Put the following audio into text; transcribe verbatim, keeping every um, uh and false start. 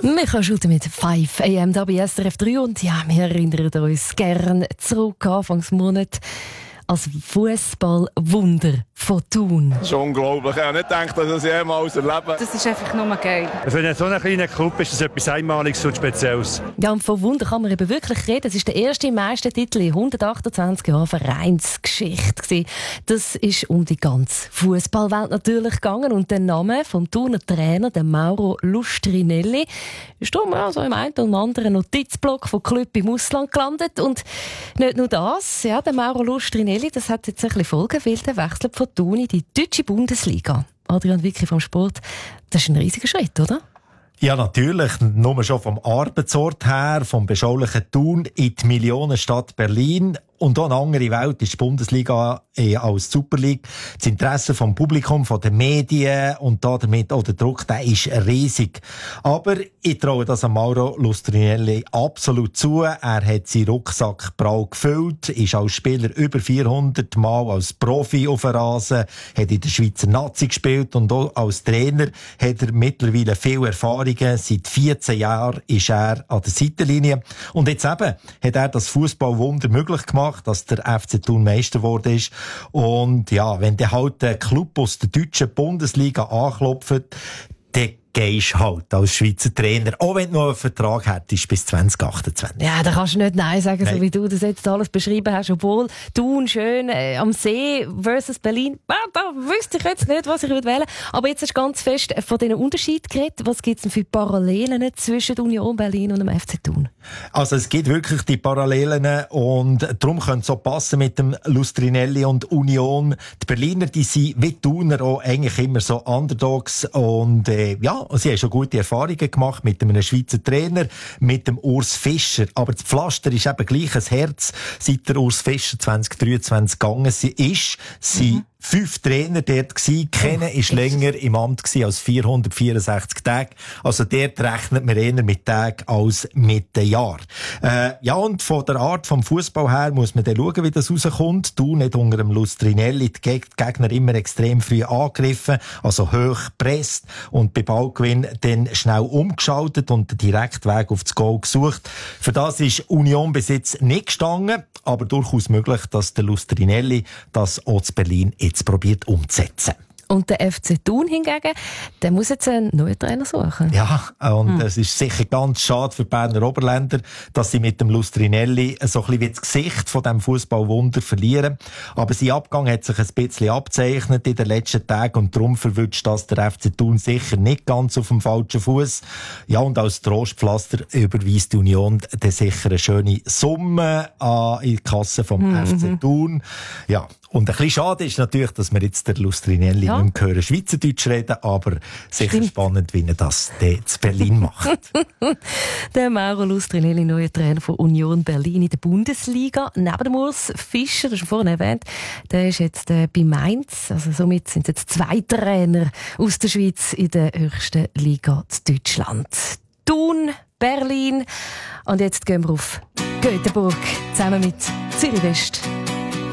Wir können shooten mit fünf A M da bei S R F drei und ja, wir erinnern uns gerne zurück Anfangsmonat als Fußballwunder von Thun. Das ist unglaublich. Ich habe nicht gedacht, dass ich das jemals erlebe. Das ist einfach nur geil. Für so einen kleinen Club ist das etwas Einmaliges und Spezielles. Ja, und von Wunder kann man eben wirklich reden. Es ist der erste Meistertitel in hundertachtundzwanzig Jahren Vereinsgeschichte. Das ist um die ganze Fußballwelt natürlich gegangen. Und der Name vom Thuner Trainer, der Mauro Lustrinelli, ist darum also im einen oder anderen Notizblock von Club im Ausland gelandet. Und nicht nur das, ja, der Mauro Lustrinelli, das hat jetzt ein bisschen Folgen, weil der wechselt von Thun in die deutsche Bundesliga. Adrian Wicki vom Sport, das ist ein riesiger Schritt, oder? Ja, natürlich. Nur schon vom Arbeitsort her, vom beschaulichen Thun in die Millionenstadt Berlin. Und auch eine andere Welt ist die Bundesliga eh als Super League. Das Interesse vom Publikum, von den Medien und damit auch der Druck, der ist riesig. Aber ich traue das Mauro Lustrinelli absolut zu. Er hat seinen Rucksack prall gefüllt, ist als Spieler über vierhundert Mal als Profi auf dem Rasen, hat in der Schweizer Nazi gespielt und auch als Trainer hat er mittlerweile viel Erfahrungen. Seit vierzehn Jahren ist er an der Seitenlinie. Und jetzt eben hat er das Fußballwunder möglich gemacht, dass der F C Thun Meister geworden ist. Und ja, wenn der halt der Club aus der deutschen Bundesliga anklopft, dann gehst halt als Schweizer Trainer, auch wenn du noch einen Vertrag hättest bis zwanzig achtundzwanzig. Ja, da kannst du nicht Nein sagen, Nein. so wie du das jetzt alles beschrieben hast. Obwohl Thun schön äh, am See versus Berlin, ah, da wüsste ich jetzt nicht, was ich wählen würde. Aber jetzt hast du ganz fest von diesen Unterschieden geredet. Was gibt es denn für Parallelen zwischen Union Berlin und dem F C Thun? Also es gibt wirklich die Parallelen und darum könnte es so passen mit dem Lustrinelli und Union. Die Berliner, die sind wie Thuner auch eigentlich immer so Underdogs und äh, ja, sie haben schon gute Erfahrungen gemacht mit einem Schweizer Trainer, mit dem Urs Fischer. Aber das Pflaster ist eben gleich ein Herz, seit der Urs Fischer zwanzig dreiundzwanzig gegangen ist. Sie mhm. fünf Trainer dort gsi. Keiner ist länger im Amt gsi als vierhundertvierundsechzig Tage. Also dort rechnet man eher mit Tagen als mit den Jahren. Äh, ja, und von der Art vom Fußball her muss man dann schauen, wie das rauskommt. Du nicht unter dem Lustrinelli die Gegner immer extrem früh angegriffen, also hoch gepresst und bei Ballgewinn dann schnell umgeschaltet und den direkten Weg auf das Goal gesucht. Für das ist Union bis jetzt nicht gestanden, aber durchaus möglich, dass der Lustrinelli das auch zu Berlin jetzt probiert umzusetzen. Und der F C Thun hingegen, der muss jetzt einen neuen Trainer suchen. Ja, und es hm. ist sicher ganz schade für die Berner Oberländer, dass sie mit dem Lustrinelli so ein bisschen wie das Gesicht von diesem Fußballwunder verlieren. Aber sein Abgang hat sich ein bisschen abzeichnet in den letzten Tagen und darum verwünscht das der F C Thun sicher nicht ganz auf dem falschen Fuß. Ja, und als Trostpflaster überweist die Union dann sicher eine schöne Summe an in die Kasse vom mhm. F C Thun. Ja. Und ein bisschen schade ist natürlich, dass wir jetzt der Lustrinelli ja. nicht mehr hören, Schweizerdeutsch reden, aber sicher Stimmt. spannend, wie er das in Berlin macht. Der Mauro Lustrinelli, neuer Trainer von Union Berlin in der Bundesliga. Neben dem Urs Fischer, das hast du vorhin erwähnt, der ist jetzt äh, bei Mainz. Also somit sind jetzt zwei Trainer aus der Schweiz in der höchsten Liga in Deutschland. Thun, Berlin und jetzt gehen wir auf Göteborg zusammen mit Zürich West.